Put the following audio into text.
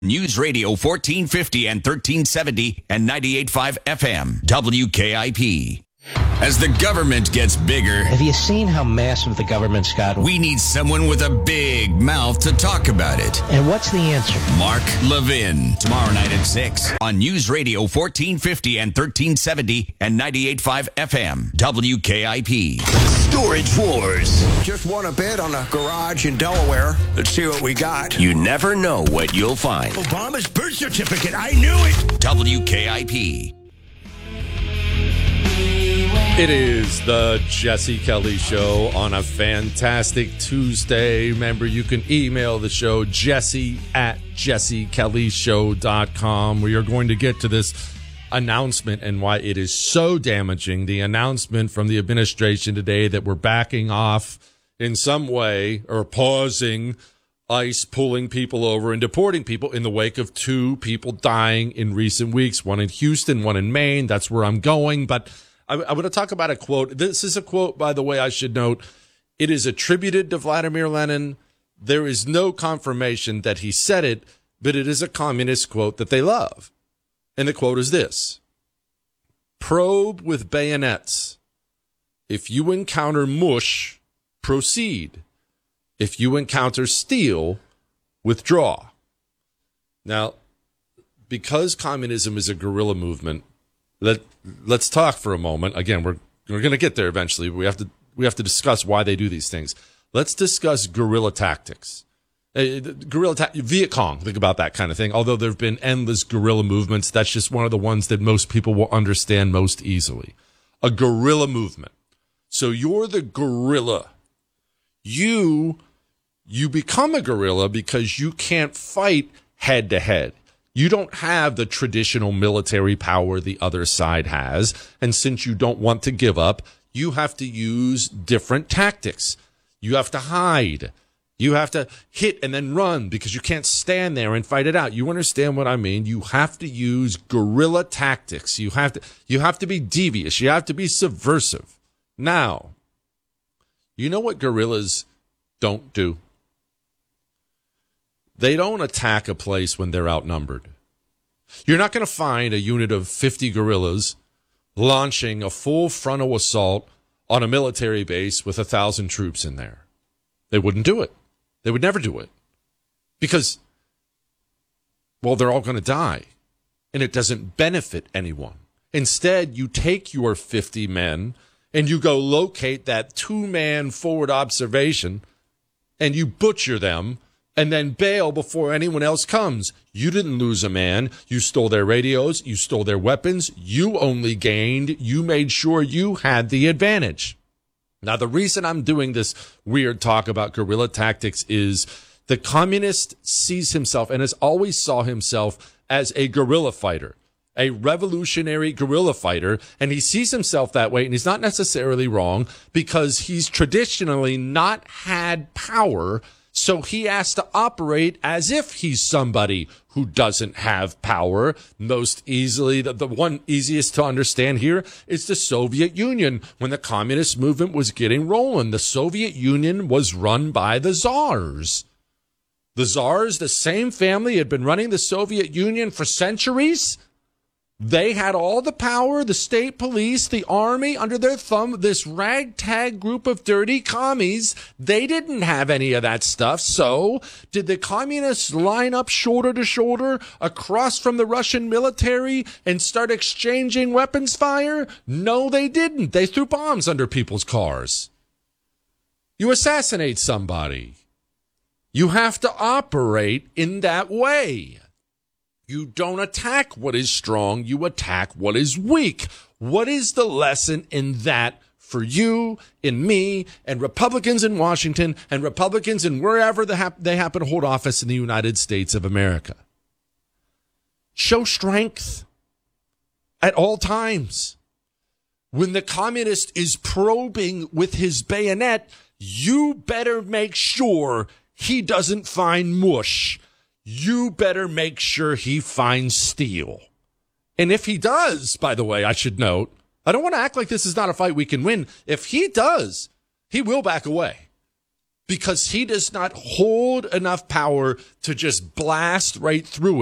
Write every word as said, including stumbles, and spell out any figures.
News Radio fourteen fifty and thirteen seventy and ninety-eight point five F M, W K I P. As the government gets bigger, have you seen how massive the government's gotten? We need someone with a big mouth to talk about it. And what's the answer? Mark Levin. Tomorrow night at six on News Radio fourteen fifty and thirteen seventy and ninety-eight point five F M, W K I P. Storage Wars. Just won a bid on a garage in Delaware. Let's see what we got. You never know what you'll find. Obama's birth certificate. I knew it. W K I P. It is the Jesse Kelly Show on a fantastic Tuesday. Remember, you can email the show, jesse at jesse kelly show dot com. We are going to get to this announcement and why it is so damaging. The announcement from the administration today that we're backing off in some way or pausing ICE pulling people over and deporting people in the wake of two people dying in recent weeks, one in Houston, one in Maine. That's where I'm going. But I, I want to talk about a quote. This is a quote, by the way, I should note. It is attributed to Vladimir Lenin. There is no confirmation that he said it, but it is a communist quote that they love. And the quote is this: probe with bayonets. If you encounter mush, proceed. If you encounter steel, withdraw. Now, because communism is a guerrilla movement, let, let's talk for a moment. Again, we're we're going to get there eventually. We have to we have to discuss why they do these things. Let's discuss guerrilla tactics. Uh, guerrilla ta- Viet Cong, think about that kind of thing. Although there have been endless guerrilla movements, that's just one of the ones that most people will understand most easily. A guerrilla movement. So you're the guerrilla. You you become a guerrilla because you can't fight head to head. You don't have the traditional military power the other side has. And since you don't want to give up, you have to use different tactics. You have to hide. You have to hit and then run because you can't stand there and fight it out. You understand what I mean? You have to use guerrilla tactics. You have to, you have to be devious. You have to be subversive. Now, you know what guerrillas don't do? They don't attack a place when they're outnumbered. You're not going to find a unit of fifty guerrillas launching a full frontal assault on a military base with a thousand troops in there. They wouldn't do it. They would never do it. Because, well, they're all going to die. And it doesn't benefit anyone. Instead, you take your fifty men and you go locate that two-man forward observation and you butcher them and then bail before anyone else comes. You didn't lose a man. You stole their radios. You stole their weapons. You only gained. You made sure you had the advantage. Now, the reason I'm doing this weird talk about guerrilla tactics is the communist sees himself and has always saw himself as a guerrilla fighter, a revolutionary guerrilla fighter, and he sees himself that way, and he's not necessarily wrong because he's traditionally not had power, so he has to operate as if he's somebody who doesn't have power. Most easily, the, the one easiest to understand here is the Soviet Union. When the communist movement was getting rolling, the Soviet Union was run by the czars. The czars, the same family, had been running the Soviet Union for centuries. They had all the power, the state police, the army under their thumb, this ragtag group of dirty commies. They didn't have any of that stuff. So did the communists line up shoulder to shoulder across from the Russian military and start exchanging weapons fire? No, they didn't. They threw bombs under people's cars. You assassinate somebody. You have to operate in that way. You don't attack what is strong, you attack what is weak. What is the lesson in that for you, in me, and Republicans in Washington, and Republicans in wherever they, hap- they happen to hold office in the United States of America? Show strength at all times. When the communist is probing with his bayonet, you better make sure he doesn't find mush. You better make sure he finds steel. And if he does, by the way, I should note, I don't want to act like this is not a fight we can win. If he does, he will back away. because he does not hold enough power to just blast right through it.